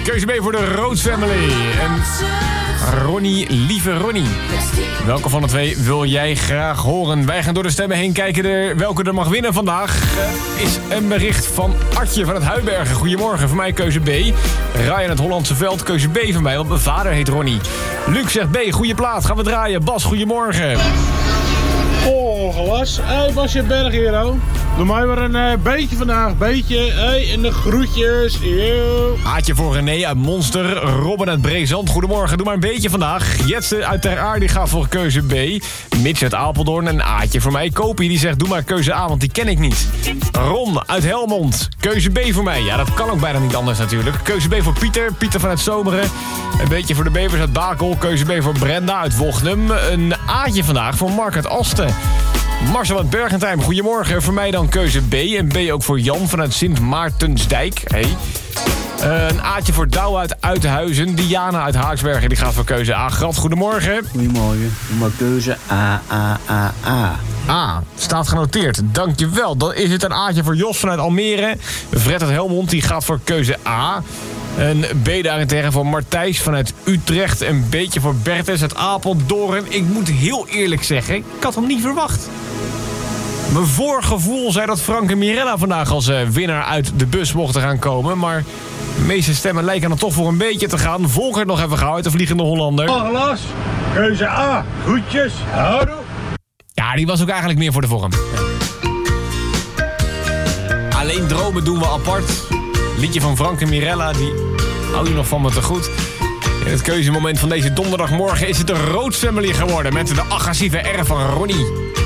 Keuze B voor de Rhodes Family. En Ronnie, lieve Ronnie. Welke van de twee wil jij graag horen? Wij gaan door de stemmen heen kijken. Welke er mag winnen vandaag is een bericht van Artje van het Huibergen. Goedemorgen, voor mij keuze B. Ryan het Hollandse Veld, keuze B van mij, want mijn vader heet Ronnie. Luc zegt B, goede plaat, gaan we draaien. Bas, goedemorgen. Oh, gelas. Hey, Basje Berghero. Doe mij maar een beetje vandaag. Beetje. Hey, en de groetjes. Yo. Aatje voor René uit Monster. Robin uit Brezand. Goedemorgen, doe maar een beetje vandaag. Jetse uit Ter Aar, die gaat voor keuze B. Mitch uit Apeldoorn. En Aatje voor mij. Kopie, die zegt doe maar keuze A, want die ken ik niet. Ron uit Helmond. Keuze B voor mij. Ja, dat kan ook bijna niet anders natuurlijk. Keuze B voor Pieter. Pieter vanuit Zomeren. Een beetje voor de Bevers uit Bakel. Keuze B voor Brenda uit Wochnum. Een Aatje vandaag voor Mark uit Asten. Marcel uit Bergentheim, goedemorgen. Voor mij dan keuze B. En B ook voor Jan vanuit Sint Maartensdijk. Hey. Een Aatje voor Douwe uit Uithuizen. Diana uit Haaksbergen, die gaat voor keuze A. Grat, goedemorgen. Goedemorgen. Doe maar keuze A. A, staat genoteerd. Dankjewel. Dan is het een Aatje voor Jos vanuit Almere. Fred uit Helmond, die gaat voor keuze A. Een B daarentegen voor Martijs vanuit Utrecht. Een beetje voor Bertus uit Apeldoorn. Ik moet heel eerlijk zeggen, ik had hem niet verwacht. Mijn voorgevoel zei dat Frank en Mirella vandaag als winnaar uit de bus mochten gaan komen. Maar de meeste stemmen lijken er toch voor een beetje te gaan. Volg het nog even gauw uit de Vliegende Hollander. Oh, gelas. Keuze A. Groetjes. Houdoe. Ja, die was ook eigenlijk meer voor de vorm. Alleen dromen doen we apart. Liedje van Frank en Mirella, die hou je nog van me te goed. In het keuzemoment van deze donderdagmorgen is het de Rhodes Family geworden met de agressieve R van Ronnie.